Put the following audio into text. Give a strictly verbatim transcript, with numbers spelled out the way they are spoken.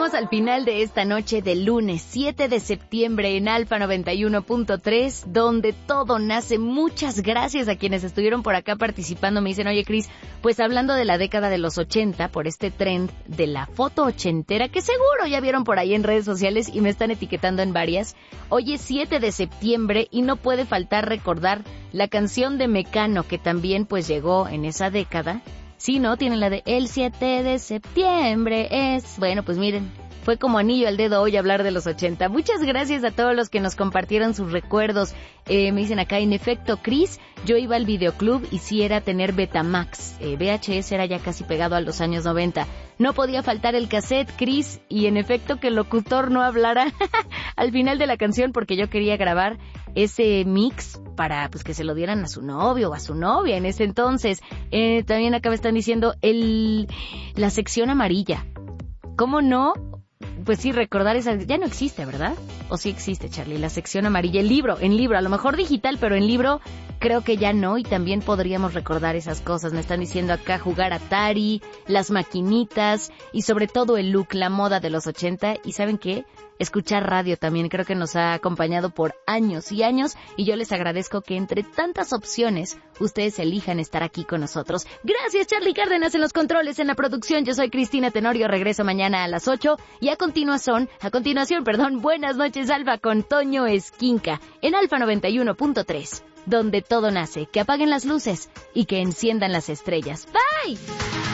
llegamos al final de esta noche del lunes siete de septiembre en Alfa noventa y uno punto tres, donde todo nace. Muchas gracias a quienes estuvieron por acá participando. Me dicen, oye Cris, pues hablando de la década de los ochenta, por este trend de la foto ochentera, que seguro ya vieron por ahí en redes sociales y me están etiquetando en varias. Hoy es siete de septiembre y no puede faltar recordar la canción de Mecano, que también pues llegó en esa década. Sí, ¿no? Tienen la de el siete de septiembre es... Bueno, pues miren, fue como anillo al dedo hoy hablar de los ochenta. Muchas gracias a todos los que nos compartieron sus recuerdos. Eh, me dicen acá, en efecto, Cris, yo iba al videoclub y sí era tener Betamax. Eh, V H S era ya casi pegado a los años noventa. No podía faltar el cassette, Cris, y en efecto que el locutor no hablara al final de la canción porque yo quería grabar ese mix para pues que se lo dieran a su novio o a su novia en ese entonces. Eh, también acá me están diciendo el la sección amarilla. ¿Cómo no? Pues sí, recordar esa... Ya no existe, ¿verdad? ¿O sí existe, Charlie? La sección amarilla, el libro, en libro, a lo mejor digital, pero en libro creo que ya no, y también podríamos recordar esas cosas. Me están diciendo acá jugar Atari, las maquinitas, y sobre todo el look, la moda de los ochenta, y ¿saben qué? Escuchar radio también creo que nos ha acompañado por años y años, y yo les agradezco que entre tantas opciones ustedes elijan estar aquí con nosotros. Gracias, Charlie Cárdenas en los controles, en la producción. Yo soy Cristina Tenorio, regreso mañana a las ocho, y a continuación, a continuación, perdón, Buenas noches Alfa con Toño Esquinca en Alfa noventa y uno punto tres, donde todo nace. Que apaguen las luces y que enciendan las estrellas. Bye.